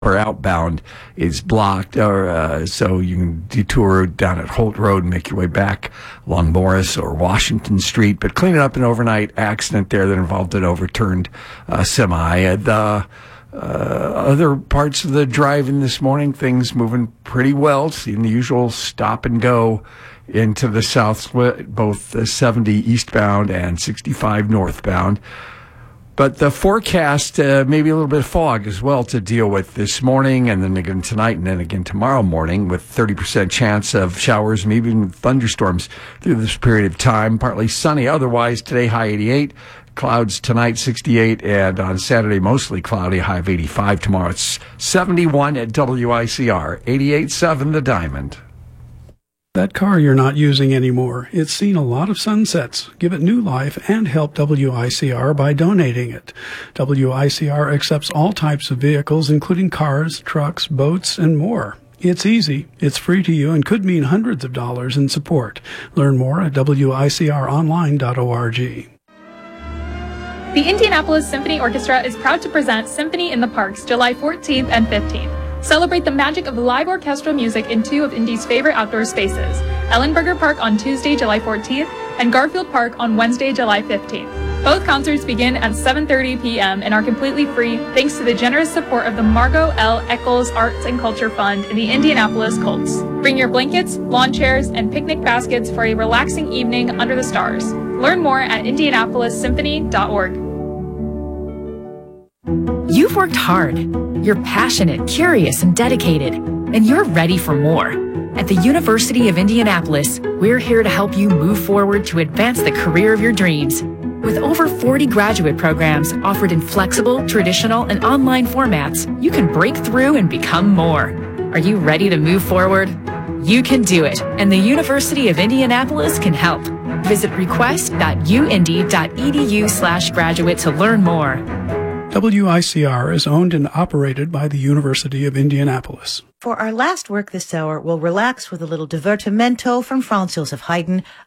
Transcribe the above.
or outbound is blocked, or so you can detour down at Holt Road and make your way back along Morris or Washington Street. But cleaning up an overnight accident there that involved an overturned semi. The other parts of the drive-in this morning, things moving pretty well. Seeing the usual stop and go into the south split, both the 70 eastbound and 65 northbound. But the forecast, maybe a little bit of fog as well to deal with this morning, and then again tonight, and then again tomorrow morning, with 30% chance of showers, maybe even thunderstorms through this period of time. Partly sunny otherwise. Today, high 88. Clouds tonight, 68. And on Saturday, mostly cloudy, high of 85. Tomorrow, it's 71 at WICR. 88.7 The Diamond. That car you're not using anymore, it's seen a lot of sunsets. Give it new life and help WICR by donating it. WICR accepts all types of vehicles, including cars, trucks, boats, and more. It's easy, it's free to you, and could mean hundreds of dollars in support. Learn more at wicronline.org. The Indianapolis Symphony Orchestra is proud to present Symphony in the Parks July 14th and 15th. Celebrate the magic of live orchestral music in two of Indy's favorite outdoor spaces, Ellenberger Park on Tuesday, July 14th, and Garfield Park on Wednesday, July 15th. Both concerts begin at 7:30 p.m. and are completely free thanks to the generous support of the Margot L. Eccles Arts and Culture Fund and the Indianapolis Colts. Bring your blankets, lawn chairs, and picnic baskets for a relaxing evening under the stars. Learn more at indianapolissymphony.org. You've worked hard. You're passionate, curious, and dedicated, and you're ready for more. At the University of Indianapolis, we're here to help you move forward to advance the career of your dreams. With over 40 graduate programs offered in flexible, traditional, and online formats, you can break through and become more. Are you ready to move forward? You can do it, and the University of Indianapolis can help. Visit request.uindy.edu/graduate to learn more. WICR is owned and operated by the University of Indianapolis. For our last work this hour, we'll relax with a little divertimento from Franz Joseph Haydn,